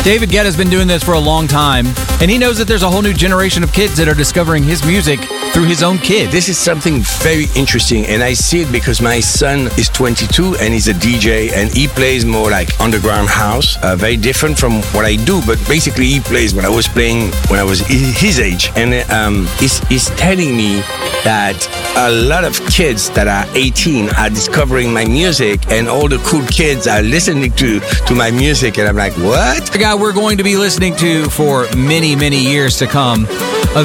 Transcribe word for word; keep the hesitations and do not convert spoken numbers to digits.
David Guetta's been doing this for a long time, and he knows that there's a whole new generation of kids that are discovering his music through his own kids. This is something very interesting, and I see it because my son is twenty-two and he's a D J, and he plays more like underground house, uh, very different from what I do, but basically he plays what I was playing when I was his age. And um, he's, he's telling me that a lot of kids that are eighteen are discovering my music, and all the cool kids are listening to, to my music, and I'm like, what? The guy we're going to be listening to for many, many years to come.